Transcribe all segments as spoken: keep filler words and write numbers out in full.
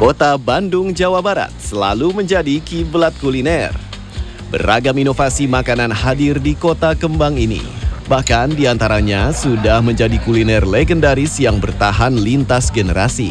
Kota Bandung, Jawa Barat selalu menjadi kiblat kuliner. Beragam inovasi makanan hadir di kota kembang ini. Bahkan diantaranya sudah menjadi kuliner legendaris yang bertahan lintas generasi.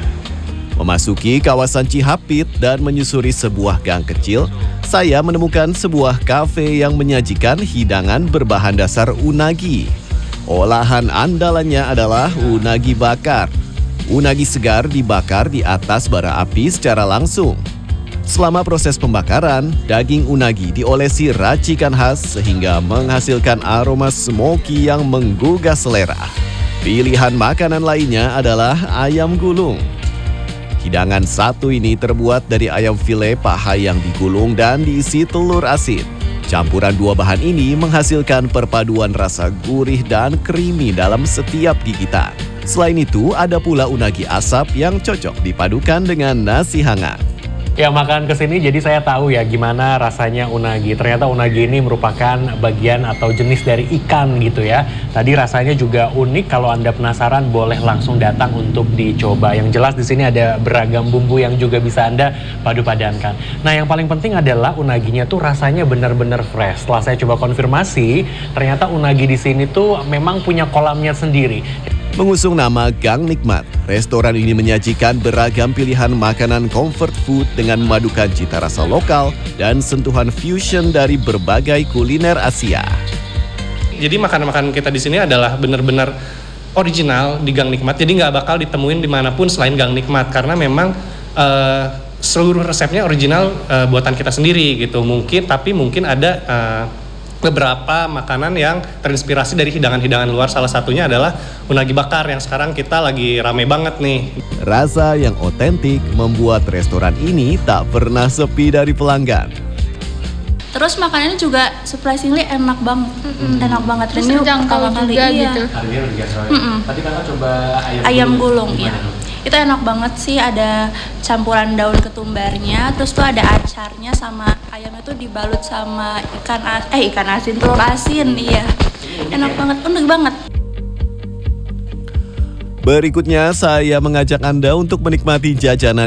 Memasuki kawasan Cihapit dan menyusuri sebuah gang kecil, saya menemukan sebuah kafe yang menyajikan hidangan berbahan dasar unagi. Olahan andalannya adalah unagi bakar. Unagi segar dibakar di atas bara api secara langsung. Selama proses pembakaran, daging unagi diolesi racikan khas sehingga menghasilkan aroma smoky yang menggugah selera. Pilihan makanan lainnya adalah ayam gulung. Hidangan satu ini terbuat dari ayam file paha yang digulung dan diisi telur asin. Campuran dua bahan ini menghasilkan perpaduan rasa gurih dan creamy dalam setiap gigitan. Selain itu, ada pula unagi asap yang cocok dipadukan dengan nasi hangat. Ya, makan kesini jadi saya tahu ya gimana rasanya unagi. Ternyata unagi ini merupakan bagian atau jenis dari ikan gitu ya. Tadi rasanya juga unik, kalau Anda penasaran boleh langsung datang untuk dicoba. Yang jelas di sini ada beragam bumbu yang juga bisa Anda padu-padankan. Nah, yang paling penting adalah unaginya tuh rasanya benar-benar fresh. Setelah saya coba konfirmasi, ternyata unagi di sini tuh memang punya kolamnya sendiri. Mengusung nama Gang Nikmat, restoran ini menyajikan beragam pilihan makanan comfort food dengan memadukan cita rasa lokal dan sentuhan fusion dari berbagai kuliner Asia. Jadi makanan-makanan kita di sini adalah benar-benar original di Gang Nikmat, jadi nggak bakal ditemuin dimanapun selain Gang Nikmat, karena memang uh, seluruh resepnya original uh, buatan kita sendiri gitu. Mungkin, tapi mungkin ada uh, beberapa makanan yang terinspirasi dari hidangan-hidangan luar. Salah satunya adalah unagi bakar yang sekarang kita lagi rame banget nih. Rasa yang otentik membuat restoran ini tak pernah sepi dari pelanggan. Terus makanannya juga surprisingly enak banget, mm-hmm. enak banget. Terus terjangkau juga iya. gitu. Harganya terjangkau. Mm-hmm. Tadi kakak coba ayam, ayam gulung, gulung. ya. Itu enak banget sih, ada campuran daun ketumbarnya, terus tuh ada acarnya, sama ayamnya tuh dibalut sama ikan as eh ikan asin, telur asin, iya. Enak banget, unik banget. Berikutnya saya mengajak Anda untuk menikmati jajanan